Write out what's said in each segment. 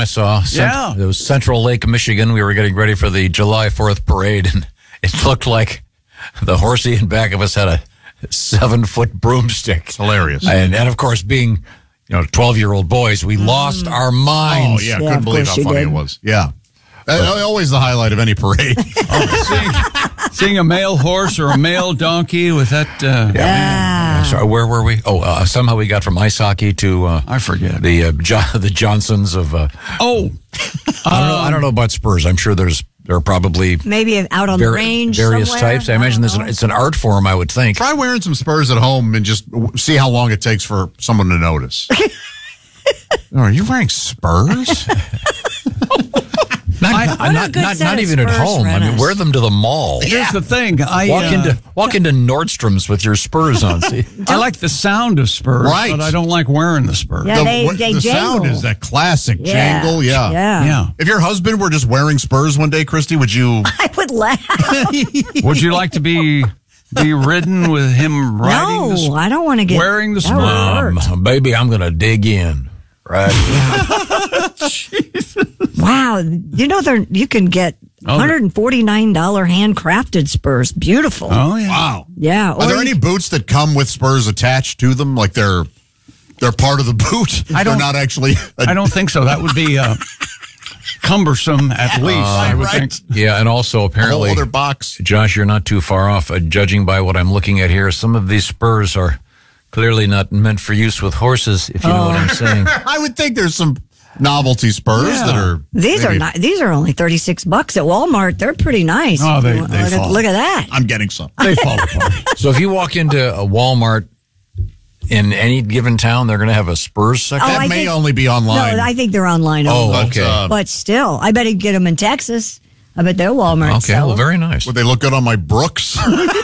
I saw. It was Central Lake, Michigan. We were getting ready for the July 4th parade, and it looked like the horsey in back of us had a 7-foot broomstick. It's hilarious. And of course, being 12-year-old boys, we lost our minds. Oh, yeah. Couldn't believe how funny it was. Yeah. Always the highlight of any parade. Seeing a male horse or a male donkey with that. I'm sorry, where were we? Somehow we got from ice hockey to I forget the Johnsons of. I don't know about Spurs. I'm sure there are probably maybe out on the range various somewhere. types. I imagine it's an art form. I would think. Try wearing some Spurs at home and just see how long it takes for someone to notice. Are you wearing Spurs? Not even at home. I mean, wear them to the mall. Here's the thing. Walk into Nordstrom's with your Spurs on. See? I like the sound of Spurs, right, but I don't like wearing the Spurs. Yeah, they the sound is that classic jangle. Yeah. If your husband were just wearing Spurs one day, Christy, would you? I would laugh. Would you like to be ridden with him riding the Spurs? No, I don't want to get wearing the Spurs. Baby, I'm going to dig in. Right. Wow. You can get $149 handcrafted Spurs. Beautiful. Oh, yeah. Wow. Yeah. Are there any boots that come with Spurs attached to them? Like they're part of the boot? They're not actually. I don't think so. That would be cumbersome at least, I would think. Yeah, and also apparently, a whole other box. Josh, you're not too far off. Judging by what I'm looking at here, some of these Spurs are clearly not meant for use with horses, if you know what I'm saying. I would think there's some novelty Spurs that are. These are only $36 at Walmart. They're pretty nice. Oh, they look at that. I'm getting some. They fall apart. So if you walk into a Walmart in any given town, they're going to have a Spurs section? That may only be online. No, I think they're online only. Oh, okay. But still, I bet he'd get them in Texas. I bet they're Walmart. Okay, well, very nice. Would they look good on my Brooks?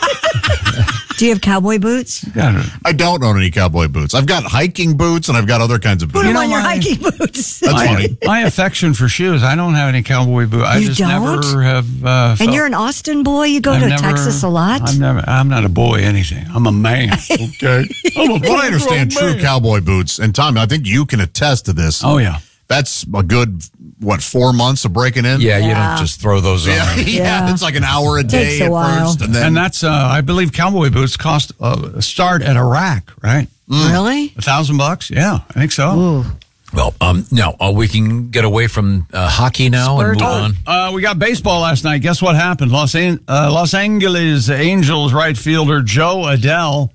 Do you have cowboy boots? I don't own any cowboy boots. I've got hiking boots and I've got other kinds of boots. Put them on your hiking boots. That's funny. My affection for shoes, I don't have any cowboy boots. I just never have. And you're an Austin boy? You go to Texas a lot? I'm not a boy anything. I'm a man. Okay. Well, I understand true cowboy boots. And Tommy, I think you can attest to this. Oh, yeah. That's a good, 4 months of breaking in? Yeah, you don't just throw those on. Yeah, it's like an hour a day at first. And that's, I believe cowboy boots cost start at a rack, right? Really? $1,000? Yeah, I think so. Ooh. Well, now we can get away from hockey now and move on. We got baseball last night. Guess what happened? Los Angeles Angels right fielder Joe Adell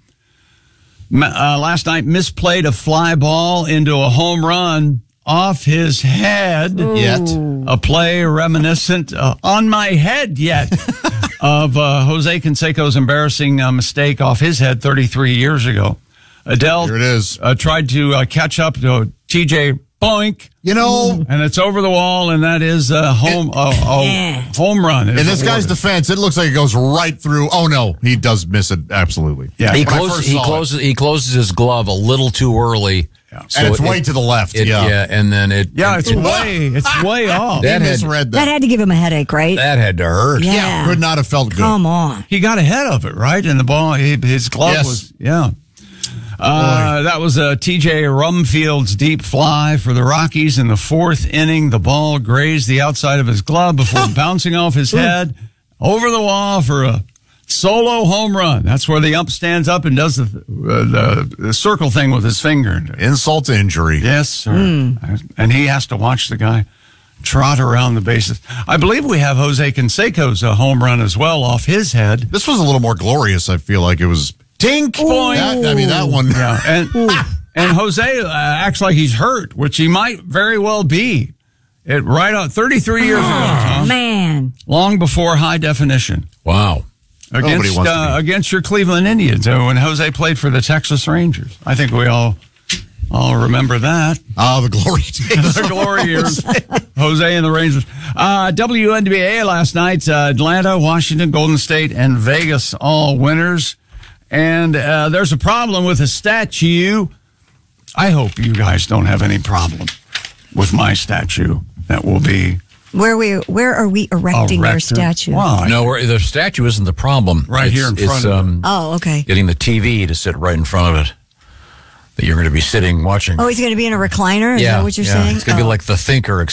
last night misplayed a fly ball into a home run off his head. Ooh. A play reminiscent on my head of Jose Canseco's embarrassing mistake off his head 33 years ago. Adele Here it is. Tried to catch up to TJ Boink. And it's over the wall, and that is a home run. In this guy's defense, it looks like it goes right through. Oh, no, he does miss it, absolutely. Yeah. He closes his glove a little too early. Yeah. So and it's way to the left. And then it's way off. That had to give him a headache, right? That had to hurt. Yeah. Could not have felt good. Come on. He got ahead of it, right? And the ball, his glove was, that was T.J. Rumfield's deep fly for the Rockies in the fourth inning. The ball grazed the outside of his glove before bouncing off his head over the wall for a solo home run. That's where the ump stands up and does the circle thing with his finger. Insult to injury. Yes, sir. And he has to watch the guy trot around the bases. I believe we have Jose Canseco's home run as well off his head. This was a little more glorious. I feel like it was tink. That one. Yeah. And Jose acts like he's hurt, which he might very well be. It right on 33 years ago. Huh? Man. Long before high definition. Wow. Against your Cleveland Indians when Jose played for the Texas Rangers. I think we all remember that. Oh, the glory days. The glory years. Jose and the Rangers. WNBA last night, Atlanta, Washington, Golden State, and Vegas all winners. And there's a problem with a statue. I hope you guys don't have any problem with my statue. That will be... Where are we erecting your statue? Why? No, the statue isn't the problem. Here in front of it. Oh, okay. Getting the TV to sit right in front of it. That you're going to be sitting watching. Oh, he's going to be in a recliner? Is that what you're saying? It's going to be like The Thinker,